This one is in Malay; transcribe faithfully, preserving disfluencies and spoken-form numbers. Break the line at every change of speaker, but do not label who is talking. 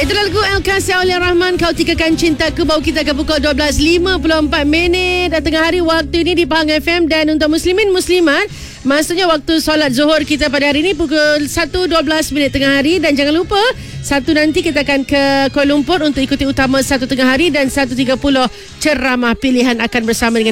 Itu lagu El Kasih oleh Rahman. Kau Tikakan Cintaku. Baru kita ke pukul dua belas lima puluh empat minit dan tengah hari waktu ini di Pahang F M. Dan untuk muslimin muslimat, maksudnya waktu solat zuhur kita pada hari ini pukul satu dua belas minit tengah hari. Dan jangan lupa, satu nanti kita akan ke Kuala Lumpur untuk ikuti utama satu tengah hari, dan satu tiga puluh ceramah pilihan akan bersama dengan